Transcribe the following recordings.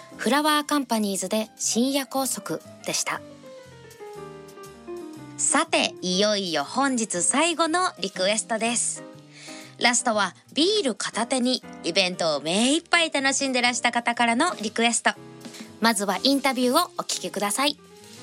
フラワーカンパニーズで深夜拘束でした。さて、いよいよ本日最後のリクエストです。ラストはビール片手にイベントを目いっぱい楽しんでらした方からのリクエスト。まずはインタビューをお聞きください。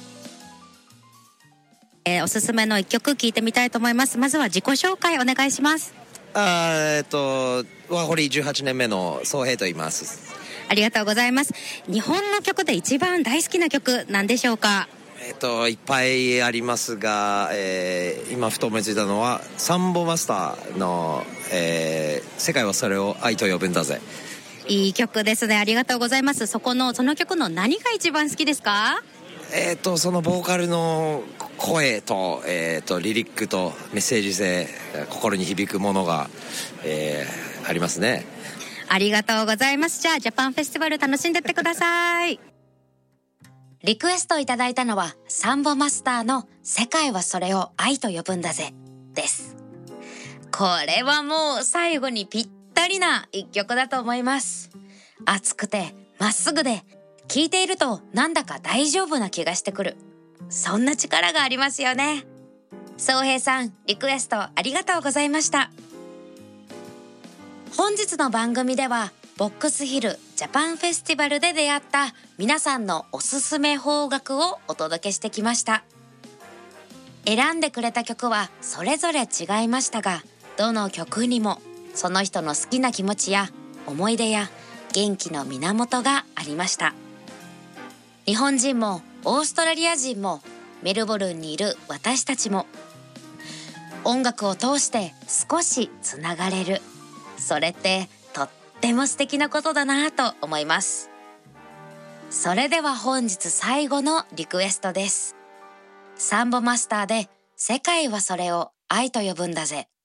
おすすめの一曲聞いてみたいと思います。まずは自己紹介お願いします。 ワーホリ18年目の宗平と言います。 ありがとうございます。日本の曲で一番大好きな曲なんでしょうか？ いっぱいありますが、今ふと思いついたのはサンボマスターの、世界はそれを愛と呼ぶんだぜ。 いい曲ですね。ありがとうございます。その曲の何が一番好きですか？ そのボーカルの声と、リリックとメッセージ性、心に響くものが、ありますね。 ありがとうございます。じゃあジャパンフェスティバル楽しんでってください。 リクエストいただいたのはサンボマスターの世界はそれを愛と呼ぶんだぜです。これはもう最後にぴったりな一曲だと思います。熱くてまっすぐで、聴いているとなんだか大丈夫な気がしてくる。そんな力がありますよね。宗平さん、リクエストありがとうございました。本日の番組ではボックスヒルジャパンフェスティバルで出会った皆さんのおすすめ邦楽をお届けしてきました。選んでくれた曲はそれぞれ違いましたが、どの曲にもその人の好きな気持ちや思い出や元気の源がありました。日本人もオーストラリア人もメルボルンにいる私たちも音楽を通して少しつながれる。それってとっても素敵なことだなと思います。それでは本日最後のリクエストです。サンボマスターで世界はそれを愛と呼ぶんだぜ。